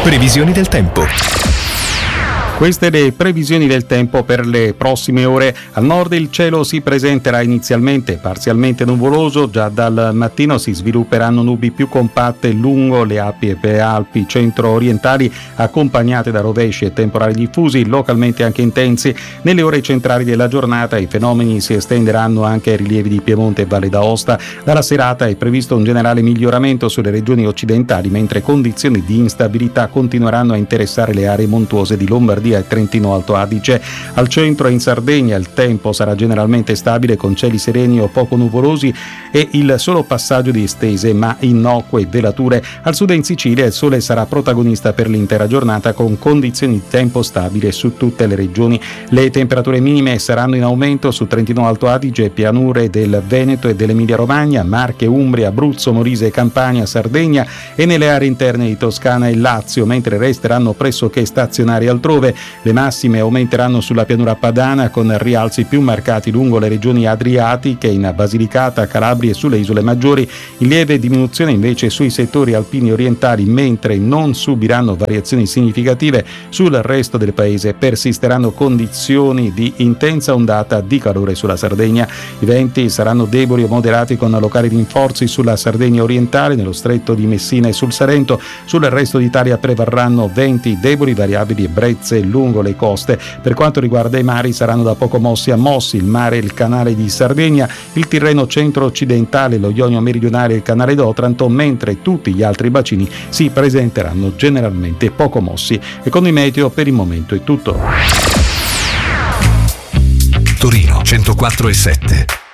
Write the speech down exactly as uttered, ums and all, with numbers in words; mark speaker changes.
Speaker 1: Previsioni del tempo.
Speaker 2: Queste le previsioni del tempo per le prossime ore. Al nord il cielo si presenterà inizialmente parzialmente nuvoloso, già dal mattino si svilupperanno nubi più compatte lungo le Alpi e Alpi centro-orientali, accompagnate da rovesci e temporali diffusi, localmente anche intensi. Nelle ore centrali della giornata i fenomeni si estenderanno anche ai rilievi di Piemonte e Valle d'Aosta. Dalla serata è previsto un generale miglioramento sulle regioni occidentali, mentre condizioni di instabilità continueranno a interessare le aree montuose di Lombardia e Trentino Alto Adige. Al centro e in Sardegna il tempo sarà generalmente stabile con cieli sereni o poco nuvolosi e il solo passaggio di estese ma innocue velature. Al sud e in Sicilia il sole sarà protagonista per l'intera giornata con condizioni di tempo stabile su tutte le regioni. Le temperature minime saranno in aumento su Trentino Alto Adige, pianure del Veneto e dell'Emilia Romagna, Marche, Umbria, Abruzzo, Molise, Campania, Sardegna e nelle aree interne di Toscana e Lazio, mentre resteranno pressoché stazionari altrove. Le massime aumenteranno sulla pianura padana con rialzi più marcati lungo le regioni adriatiche, in Basilicata, Calabria e sulle isole maggiori, in lieve diminuzione invece sui settori alpini orientali, mentre non subiranno variazioni significative sul resto del paese. Persisteranno condizioni di intensa ondata di calore sulla Sardegna. I venti saranno deboli o moderati con locali rinforzi sulla Sardegna orientale, nello stretto di Messina e sul Salento. Sul resto d'Italia prevarranno venti deboli, variabili e brezze lungo le coste. Per quanto riguarda i mari saranno da poco mossi a mossi il mare e il canale di Sardegna, il Tirreno centro-occidentale, lo Ionio meridionale e il canale d'Otranto, mentre tutti gli altri bacini si presenteranno generalmente poco mossi. E con il meteo per il momento è tutto.
Speaker 1: Torino centoquattro e sette.